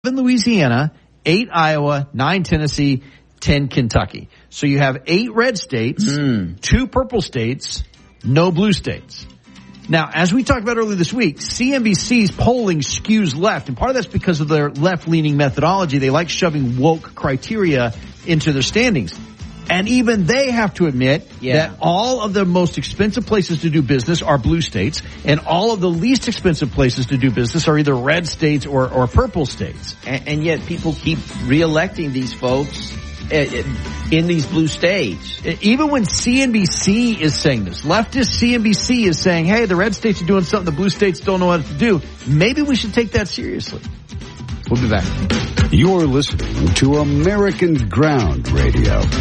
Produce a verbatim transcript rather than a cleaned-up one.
Louisiana, eight Iowa, nine Tennessee, ten Kentucky. So you have eight red states, mm. two purple states, no blue states. Now, as we talked about earlier this week, C N B C's polling skews left, and part of that's because of their left-leaning methodology. They like shoving woke criteria into their standings. And even they have to admit yeah. that all of the most expensive places to do business are blue states, and all of the least expensive places to do business are either red states or, or purple states. And, and yet people keep reelecting these folks in these blue states. Even when C N B C is saying this, leftist C N B C is saying, hey, the red states are doing something the blue states don't know what to do. Maybe we should take that seriously. We'll be back. You're listening to American Ground Radio.